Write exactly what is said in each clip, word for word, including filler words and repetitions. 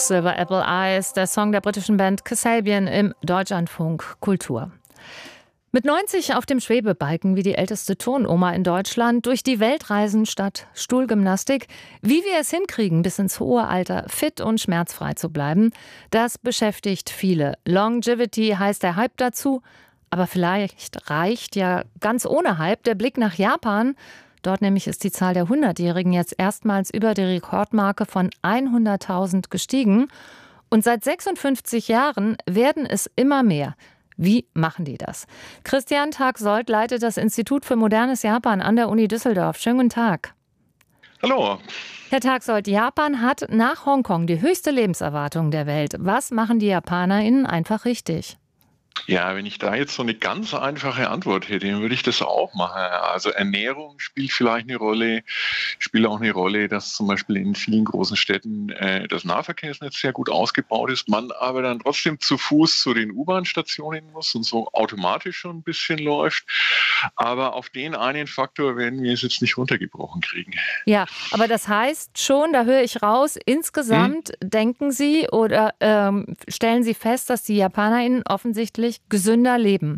Silver Apple Eyes, der Song der britischen Band Kasabian im Deutschlandfunk Kultur. Mit neunzig auf dem Schwebebalken wie die älteste Turnoma in Deutschland, durch die Welt reisen statt Stuhlgymnastik. Wie wir es hinkriegen, bis ins hohe Alter fit und schmerzfrei zu bleiben, das beschäftigt viele. Longevity heißt der Hype dazu, aber vielleicht reicht ja ganz ohne Hype der Blick nach Japan. Dort nämlich ist die Zahl der hundertjährigen jetzt erstmals über die Rekordmarke von hunderttausend gestiegen. Und seit sechsundfünfzig Jahren werden es immer mehr. Wie machen die das? Christian Tagsold leitet das Institut für modernes Japan an der Uni Düsseldorf. Schönen guten Tag. Hallo. Herr Tagsold, Japan hat nach Hongkong die höchste Lebenserwartung der Welt. Was machen die JapanerInnen einfach richtig? Ja, wenn ich da jetzt so eine ganz einfache Antwort hätte, dann würde ich das auch machen. Also Ernährung spielt vielleicht eine Rolle, spielt auch eine Rolle, dass zum Beispiel in vielen großen Städten äh, das Nahverkehrsnetz sehr gut ausgebaut ist, man aber dann trotzdem zu Fuß zu den U-Bahn-Stationen muss und so automatisch schon ein bisschen läuft. Aber auf den einen Faktor werden wir es jetzt nicht runtergebrochen kriegen. Ja, aber das heißt schon, da höre ich raus, insgesamt hm? denken Sie oder ähm, stellen Sie fest, dass die JapanerInnen offensichtlich gesünder leben?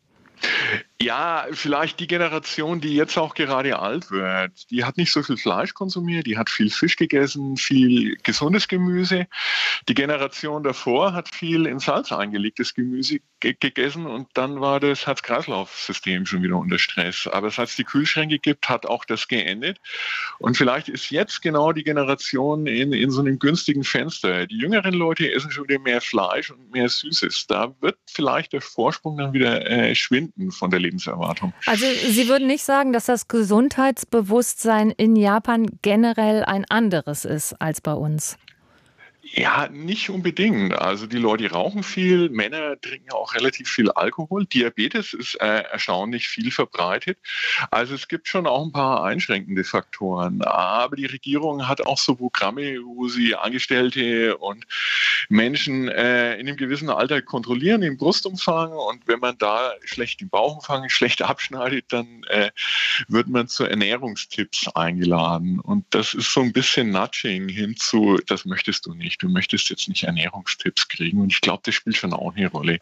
Ja, vielleicht die Generation, die jetzt auch gerade alt wird, die hat nicht so viel Fleisch konsumiert, die hat viel Fisch gegessen, viel gesundes Gemüse. Die Generation davor hat viel in Salz eingelegtes Gemüse ge- gegessen und dann war das Herz-Kreislauf-System schon wieder unter Stress. Aber seit es die Kühlschränke gibt, hat auch das geendet. Und vielleicht ist jetzt genau die Generation in, in so einem günstigen Fenster. Die jüngeren Leute essen schon wieder mehr Fleisch und mehr Süßes. Da wird vielleicht der Vorsprung dann wieder äh, schwinden von der Lebenserwartung. Also Sie würden nicht sagen, dass das Gesundheitsbewusstsein in Japan generell ein anderes ist als bei uns? Ja, nicht unbedingt. Also die Leute rauchen viel, Männer trinken auch relativ viel Alkohol. Diabetes ist äh, erstaunlich viel verbreitet. Also es gibt schon auch ein paar einschränkende Faktoren. Aber die Regierung hat auch so Programme, wo sie Angestellte und Menschen äh, in einem gewissen Alter kontrollieren, im Brustumfang. Und wenn man da schlecht den Bauchumfang schlecht abschneidet, dann äh, wird man zu Ernährungstipps eingeladen. Und das ist so ein bisschen Nudging hinzu, das möchtest du nicht. Du möchtest jetzt nicht Ernährungstipps kriegen und ich glaube, das spielt schon auch eine Rolle.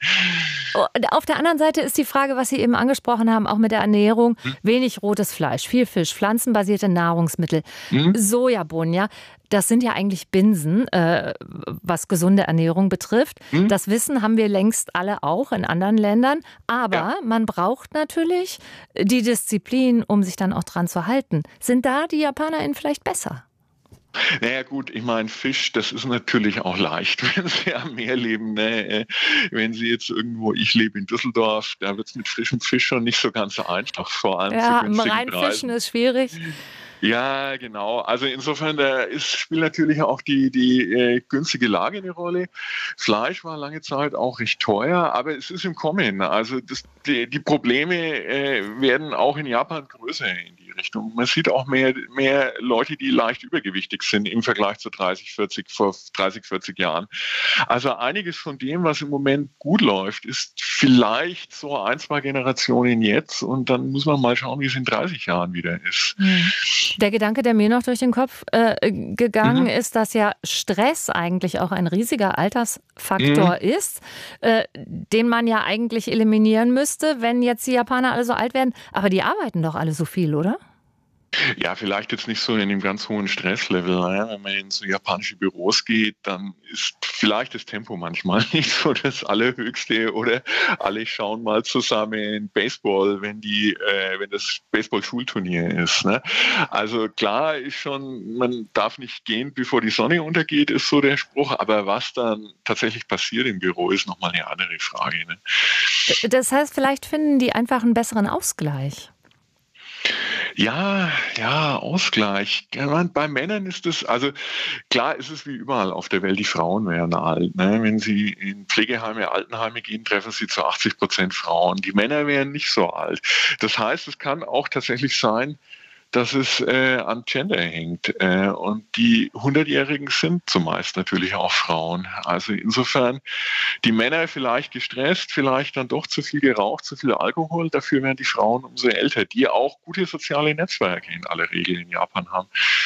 Auf der anderen Seite ist die Frage, was Sie eben angesprochen haben, auch mit der Ernährung, hm? wenig rotes Fleisch, viel Fisch, pflanzenbasierte Nahrungsmittel, hm? Sojabohnen, ja. Das sind ja eigentlich Binsen, äh, was gesunde Ernährung betrifft. Hm? Das Wissen haben wir längst alle auch in anderen Ländern. Aber ja. man braucht natürlich die Disziplin, um sich dann auch dran zu halten. Sind da die JapanerInnen vielleicht besser? Naja gut, ich meine, Fisch, das ist natürlich auch leicht, wenn Sie am Meer leben. Ne? Wenn Sie jetzt irgendwo, ich lebe in Düsseldorf, da wird es mit frischem Fisch schon nicht so ganz so einfach, vor allem ja, zu günstigen Reinfischen Preisen. ist schwierig. Ja, genau. Also insofern, da ist, spielt natürlich auch die, die äh, günstige Lage eine Rolle. Fleisch war lange Zeit auch recht teuer, aber es ist im Kommen. Also das, die, die Probleme äh, werden auch in Japan größer in die Richtung. Man sieht auch mehr, mehr Leute, die leicht übergewichtig sind im Vergleich zu dreißig, vierzig, vor dreißig, vierzig Jahren. Also einiges von dem, was im Moment gut läuft, ist vielleicht so ein, zwei Generationen jetzt und dann muss man mal schauen, wie es in dreißig Jahren wieder ist. Hm. Der Gedanke, der mir noch durch den Kopf äh, gegangen mhm. ist, dass ja Stress eigentlich auch ein riesiger Altersfaktor mhm. ist, äh, den man ja eigentlich eliminieren müsste, wenn jetzt die Japaner alle so alt werden. Aber die arbeiten doch alle so viel, oder? Ja, vielleicht jetzt nicht so in einem ganz hohen Stresslevel. Ne? Wenn man in so japanische Büros geht, dann ist vielleicht das Tempo manchmal nicht so das Allerhöchste oder alle schauen mal zusammen Baseball, wenn die, äh, wenn das Baseball-Schulturnier ist. Ne? Also klar ist schon, man darf nicht gehen, bevor die Sonne untergeht, ist so der Spruch. Aber was dann tatsächlich passiert im Büro, ist nochmal eine andere Frage. Ne? Das heißt, vielleicht finden die einfach einen besseren Ausgleich. Ja, ja, Ausgleich. Ja, bei Männern ist es, also klar ist es wie überall auf der Welt, die Frauen werden alt. Ne? Wenn sie in Pflegeheime, Altenheime gehen, treffen sie zu achtzig Prozent Frauen. Die Männer werden nicht so alt. Das heißt, es kann auch tatsächlich sein, dass es äh, an Gender hängt. Äh, und die hundertjährigen sind zumeist natürlich auch Frauen. Also insofern, die Männer vielleicht gestresst, vielleicht dann doch zu viel geraucht, zu viel Alkohol. Dafür werden die Frauen umso älter, die auch gute soziale Netzwerke in aller Regel in Japan haben.